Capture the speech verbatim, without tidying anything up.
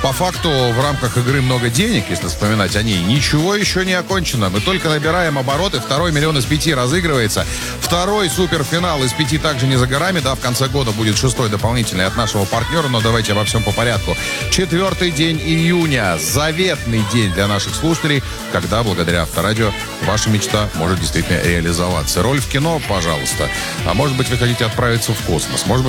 по факту в рамках игры «Много денег», если вспоминать о ней, ничего еще не окончено. Мы только набираем обороты. Второй миллион из пяти разыгрывается. Второй суперфинал из пяти также не за горами. Да, в конце года будет шестой дополнительный от нашего партнера. Но давайте обо всем по порядку. Четвертый день июня. Заветный день для наших слушателей, когда благодаря Авторадио ваша мечта может действительно реализоваться. Роль в кино, пожалуйста. А может быть, вы хотите отправиться в космос. Может быть,